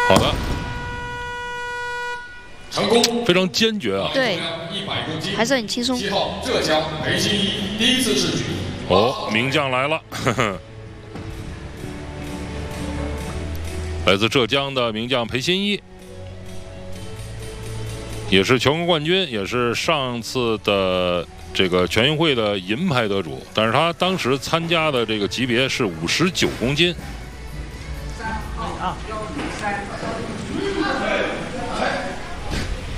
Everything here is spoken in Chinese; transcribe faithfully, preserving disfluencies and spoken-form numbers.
好的， 成功， 非常坚决啊。 对，还是很轻松。 七号浙江裴新一第一次试举。 哦，名将来了，呵呵。来自浙江的名将裴新一，也是全国冠军，也是上次的这个全运会的银牌得主。但是他当时参加的这个级别是五十九公斤。 三号幺零三。